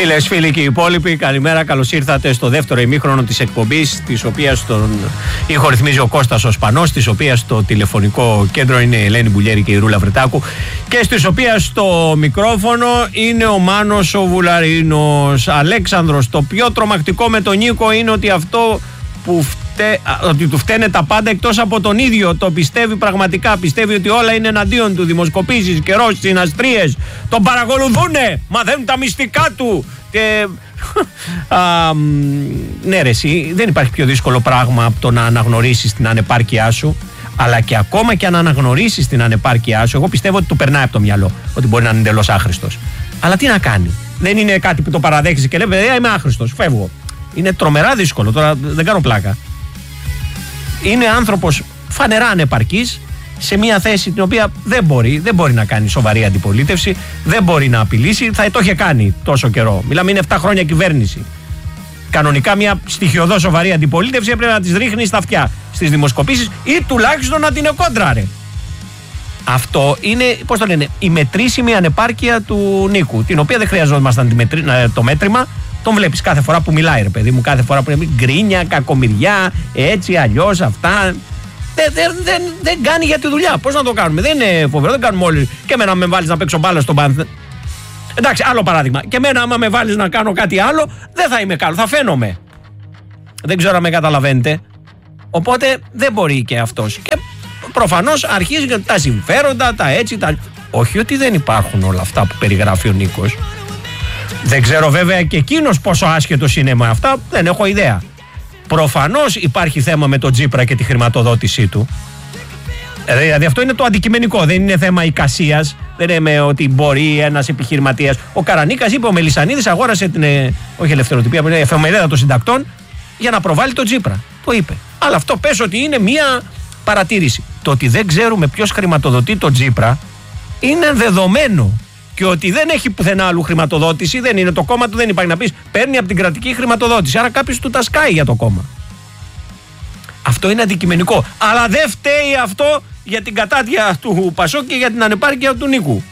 Φίλες, φίλοι και οι υπόλοιποι, καλημέρα. Καλώς ήρθατε στο δεύτερο ημίχρονο της εκπομπής, της οποίας τον ήχο ρυθμίζει ο Κώστας ο Σπανός, της οποίας το τηλεφωνικό κέντρο είναι η Ελένη Μπουλιέρη και η Ρούλα Βρετάκου και στις οποίας το μικρόφωνο είναι ο Μάνος ο Βουλαρίνος. Αλέξανδρος, το πιο τρομακτικό με τον Νίκο είναι ότι αυτό που ότι του φταίνε τα πάντα εκτός από τον ίδιο. Το πιστεύει πραγματικά. Πιστεύει ότι όλα είναι εναντίον του. Δημοσκοπήσεις, καιρός, συναστρίες. Τον παρακολουθούνε. Μαθαίνουν τα μυστικά του. Και... ναι ρε εσύ, δεν υπάρχει πιο δύσκολο πράγμα από το να αναγνωρίσεις την ανεπάρκειά σου. Αλλά και ακόμα και αν αναγνωρίσεις την ανεπάρκειά σου, εγώ πιστεύω ότι του περνάει από το μυαλό ότι μπορεί να είναι εντελώς άχρηστος. Αλλά τι να κάνει. Δεν είναι κάτι που το παραδέχεσαι και λέει παιδιά είμαι άχρηστος, φεύγω. Είναι τρομερά δύσκολο, τώρα δεν κάνω πλάκα. Είναι άνθρωπος φανερά ανεπαρκής σε μια θέση την οποία δεν μπορεί να κάνει σοβαρή αντιπολίτευση, δεν μπορεί να απειλήσει, θα το είχε κάνει τόσο καιρό. Μιλάμε, είναι 7 χρόνια κυβέρνηση. Κανονικά μια στοιχειωδό σοβαρή αντιπολίτευση έπρεπε να τις ρίχνει στα αυτιά στις δημοσκοπήσεις ή τουλάχιστον να την εκόντραρε. Αυτό είναι, πώς το λένε, η μετρήσιμη ανεπάρκεια του Νίκου, την οποία δεν χρειαζόμασταν το μέτρημα. Τον βλέπεις κάθε φορά που μιλάει, ρε παιδί μου, κάθε φορά που είναι γκρίνια, κακομοιριά, έτσι, αλλιώς, αυτά. Δεν κάνει για τη δουλειά. Πώς να το κάνουμε, δεν είναι φοβερό, δεν κάνουμε όλοι. Και εμένα, με βάλεις να παίξω μπάλα στον Πανθ. Εντάξει, άλλο παράδειγμα. Και εμένα, άμα με βάλεις να κάνω κάτι άλλο, δεν θα είμαι καλό, θα φαίνομαι. Δεν ξέρω αν με καταλαβαίνετε. Οπότε δεν μπορεί και αυτός. Και προφανώς αρχίζει τα συμφέροντα, τα έτσι, τα. Όχι ότι δεν υπάρχουν όλα αυτά που περιγράφει ο Νίκος. Δεν ξέρω βέβαια και εκείνος πόσο άσχετος είναι με αυτά, δεν έχω ιδέα. Προφανώς υπάρχει θέμα με τον Τσίπρα και τη χρηματοδότησή του. Δηλαδή αυτό είναι το αντικειμενικό, δεν είναι θέμα εικασίας, δεν είναι ότι μπορεί ένας επιχειρηματίας. Ο Καρανίκας είπε, ο Μελισσανίδης αγόρασε την, όχι ελευθεροτυπία, είναι εφημερίδα των συντακτών για να προβάλλει τον Τσίπρα. Το είπε. Αλλά αυτό πες ότι είναι μία παρατήρηση. Το ότι δεν ξέρουμε ποιος χρηματοδοτεί τον Τσίπρα είναι δεδομένο. Και ότι δεν έχει πουθενά άλλου χρηματοδότηση, δεν είναι το κόμμα του, δεν υπάρχει να πεις παίρνει από την κρατική χρηματοδότηση. Άρα κάποιος του τα σκάει για το κόμμα. Αυτό είναι αντικειμενικό. Αλλά δεν φταίει αυτό για την κατάτια του Πασόκ και για την ανεπάρκεια του Νίκου.